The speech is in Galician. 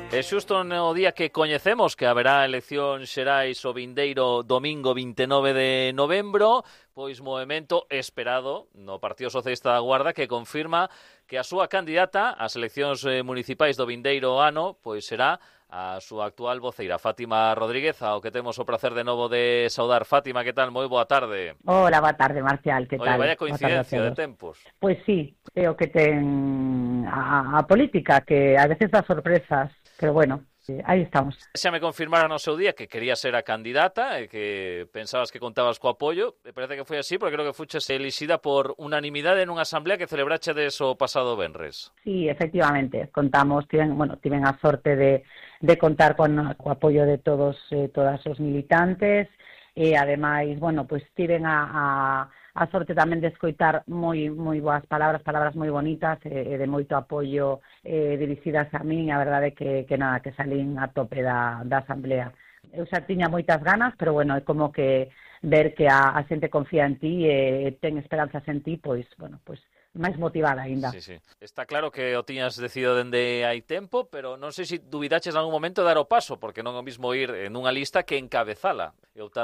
E xusto no día que coñecemos que haberá eleccións xerais o vindeiro domingo 29 de novembro, pois movemento esperado no Partido Socialista da Guarda que confirma que a súa candidata ás eleccións municipais do vindeiro ano pois será a súa actual voceira, Fátima Rodríguez, ao que temos o prazer de novo de saudar. Fátima, que tal? Moi boa tarde. Hola, boa tarde, Marcial, que tal? Oye, vaya coincidencia de tempos. Pois sí, é o que ten a política, que a veces dá sorpresas, pero bueno, aí estamos. Xa me confirmaron no seu día que quería ser a candidata e que pensabas que contabas co apoio. Me parece que foi así, porque creo que fuches elixida por unanimidade nunha asamblea que celebrachedes o pasado venres. Sí, efectivamente, contamos, tiven a sorte de contar con o apoio de todas os militantes e ademais, pois tiven a sorte tamén de escoitar moi boas palabras moi bonitas e de moito apoio dirixidas a min. A verdade é que salín a tope da asamblea. Eu xa tiña moitas ganas, pero é como que ver que a xente confía en ti e ten esperanzas en ti, pois máis motivada aínda. Sí. Está claro que o tiñas decidido dende hai tempo, pero non sei se dubidaches en algún momento dar o paso, porque non é o mismo ir en unha lista que encabezala e optar